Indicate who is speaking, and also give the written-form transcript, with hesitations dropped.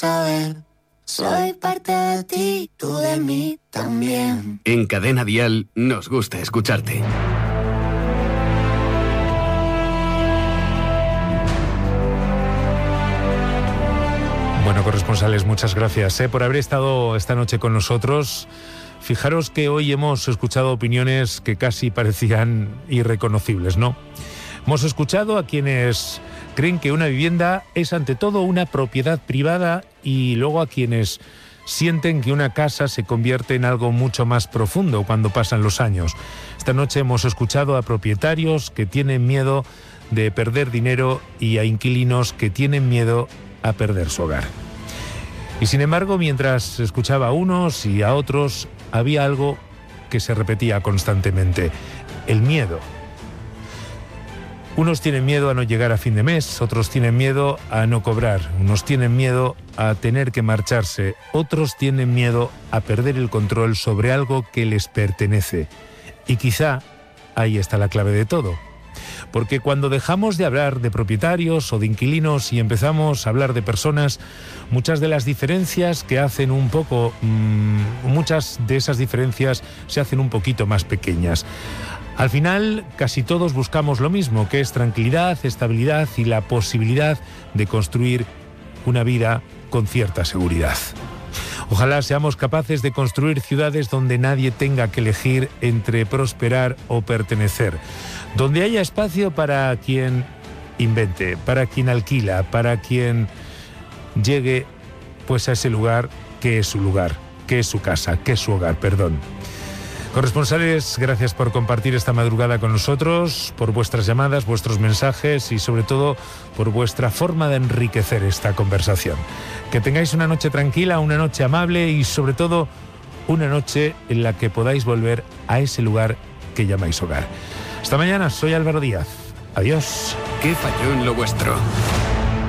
Speaker 1: gusta ver. Soy parte de ti, tú de mí también.
Speaker 2: En Cadena Dial nos gusta escucharte.
Speaker 3: Bueno, corresponsales, muchas gracias por haber estado esta noche con nosotros. Fijaros que hoy hemos escuchado opiniones que casi parecían irreconocibles, ¿no? Hemos escuchado a quienes creen que una vivienda es ante todo una propiedad privada y luego a quienes sienten que una casa se convierte en algo mucho más profundo cuando pasan los años. Esta noche hemos escuchado a propietarios que tienen miedo de perder dinero y a inquilinos que tienen miedo a perder su hogar. Y sin embargo, mientras escuchaba a unos y a otros, había algo que se repetía constantemente: el miedo. Unos tienen miedo a no llegar a fin de mes, otros tienen miedo a no cobrar, unos tienen miedo a tener que marcharse, otros tienen miedo a perder el control sobre algo que les pertenece. Y quizá ahí está la clave de todo. Porque cuando dejamos de hablar de propietarios o de inquilinos y empezamos a hablar de personas, muchas de las diferencias que hacen muchas de esas diferencias se hacen un poquito más pequeñas. Al final, casi todos buscamos lo mismo, que es tranquilidad, estabilidad y la posibilidad de construir una vida con cierta seguridad. Ojalá seamos capaces de construir ciudades donde nadie tenga que elegir entre prosperar o pertenecer, donde haya espacio para quien invente, para quien alquila, para quien llegue pues a ese lugar que es su lugar, que es su casa, que es su hogar, perdón. Corresponsales, gracias por compartir esta madrugada con nosotros, por vuestras llamadas, vuestros mensajes y sobre todo por vuestra forma de enriquecer esta conversación. Que tengáis una noche tranquila, una noche amable y sobre todo una noche en la que podáis volver a ese lugar que llamáis hogar. Hasta mañana, soy Álvaro Díaz. Adiós.
Speaker 2: ¿Qué falló en lo vuestro?